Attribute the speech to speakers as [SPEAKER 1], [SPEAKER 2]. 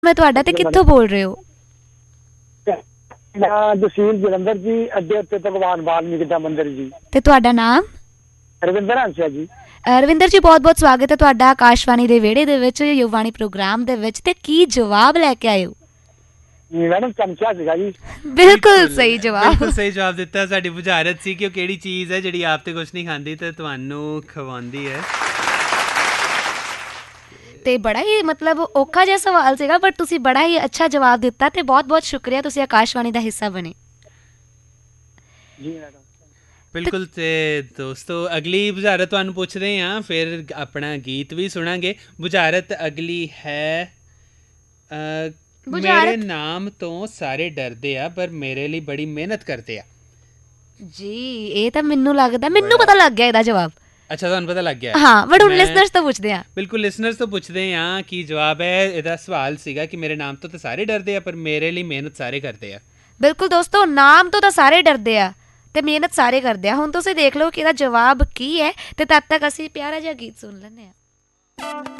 [SPEAKER 1] ਮੈਂ ਤੁਹਾਡਾ ਤੇ ਕਿੱਥੋਂ ਬੋਲ ਰਹੇ ਹੋ?
[SPEAKER 2] ਮੈਂ ਤਹਿਸੀਲ ਜਲੰਧਰ ਜੀ, ਅੱਡੇ ਉੱਤੇ ਭਗਵਾਨ ਵਾਲਮੀਕ ਦਾ ਮੰਦਿਰ ਜੀ।
[SPEAKER 1] ਤੇ ਤੁਹਾਡਾ ਨਾਮ?
[SPEAKER 2] ਰਵਿੰਦਰ ਹੰਸਿਆ ਜੀ।
[SPEAKER 1] ਰਵਿੰਦਰ ਜੀ, ਬਹੁਤ ਬਹੁਤ ਸਵਾਗਤ ਹੈ ਤੁਹਾਡਾ ਆਕਾਸ਼ਵਾਣੀ ਦੇ ਵਿਹੜੇ ਦੇ ਵਿੱਚ, ਯੁਵਾਣੀ ਪ੍ਰੋਗਰਾਮ ਦੇ ਵਿੱਚ। ਤੇ ਕੀ ਜਵਾਬ ਲੈ ਕੇ ਆਏ ਹੋ?
[SPEAKER 2] ਮੈਡਮ ਚਮਚਾ ਸੀਗਾ ਜੀ।
[SPEAKER 1] ਬਿਲਕੁਲ ਸਹੀ ਜਵਾਬ,
[SPEAKER 3] ਬਿਲਕੁਲ ਸਹੀ ਜਵਾਬ ਦਿੱਤਾ। ਸਾਡੀ ਬੁਝਾਰਤ ਸੀ ਕਿ ਉਹ ਕਿਹੜੀ ਚੀਜ਼ ਹੈ ਜਿਹੜੀ ਆਪ ਤੇ ਕੁਛ ਨਹੀਂ ਖਾਂਦੀ ਤੇ ਤੁਹਾਨੂੰ ਖਵਾਉਂਦੀ ਹੈ।
[SPEAKER 1] ਤੇ ਬੜਾ ਹੀ ਮਤਲਬ ਔਖਾ ਜਿਹਾ ਸਵਾਲ ਸੀਗਾ, ਪਰ ਤੁਸੀਂ ਬੜਾ ਹੀ ਅੱਛਾ ਜਵਾਬ ਦਿੱਤਾ ਤੇ ਬਹੁਤ ਬਹੁਤ ਸ਼ੁਕਰੀਆ, ਤੁਸੀਂ ਆਕਾਸ਼ਵਾਣੀ ਦਾ ਹਿੱਸਾ ਬਣੇ
[SPEAKER 2] ਜੀ ਮੈਡਮ।
[SPEAKER 3] ਬਿਲਕੁਲ। ਤੇ ਦੋਸਤੋ, ਅਗਲੀ ਬੁਝਾਰਤ ਤੁਹਾਨੂੰ ਪੁੱਛਦੇ ਹਾਂ, ਫਿਰ ਆਪਣਾ ਗੀਤ ਵੀ ਸੁਣਾਂਗੇ। ਬੁਝਾਰਤ ਅਗਲੀ ਹੈ, ਮੇਰੇ ਨਾਮ ਤੋਂ ਸਾਰੇ ਡਰਦੇ ਆ ਪਰ ਮੇਰੇ ਲਈ ਬੜੀ ਮਿਹਨਤ ਕਰਦੇ ਆ।
[SPEAKER 1] ਜੀ ਇਹ ਤਾਂ ਮੈਨੂੰ ਲੱਗਦਾ ਮੈਨੂੰ ਪਤਾ ਲੱਗ ਗਿਆ ਇਹਦਾ ਜਵਾਬ।
[SPEAKER 3] ਅੱਛਾ, ਤੁਹਾਨੂੰ ਪਤਾ ਲੱਗ ਗਿਆ?
[SPEAKER 1] ਹਾਂ, ਬਟ ਹੁਣ ਲਿਸਨਰਸ ਤੋਂ ਪੁੱਛਦੇ ਹਾਂ।
[SPEAKER 3] ਬਿਲਕੁਲ, ਲਿਸਨਰਸ ਤੋਂ ਪੁੱਛਦੇ ਹਾਂ ਕੀ ਜਵਾਬ ਹੈ। ਇਹਦਾ ਸਵਾਲ ਸੀਗਾ ਕਿ ਮੇਰੇ ਨਾਮ ਤੋਂ ਤਾਂ ਸਾਰੇ ਡਰਦੇ ਆ ਪਰ ਮੇਰੇ ਲਈ ਮਿਹਨਤ ਸਾਰੇ ਕਰਦੇ ਆ।
[SPEAKER 1] ਬਿਲਕੁਲ ਦੋਸਤੋ, ਨਾਮ ਤੋਂ ਤਾਂ ਸਾਰੇ ਡਰਦੇ ਆ ਤੇ ਮਿਹਨਤ ਸਾਰੇ ਕਰਦੇ ਆ। ਹੁਣ ਤੁਸੀਂ ਦੇਖ ਲਓ ਕਿ ਇਹਦਾ ਜਵਾਬ ਕੀ ਹੈ, ਤੇ ਤਦ ਤੱਕ ਅਸੀਂ ਪਿਆਰਾ ਜਿਹਾ ਗੀਤ ਸੁਣ ਲੈਂਦੇ ਹਾਂ।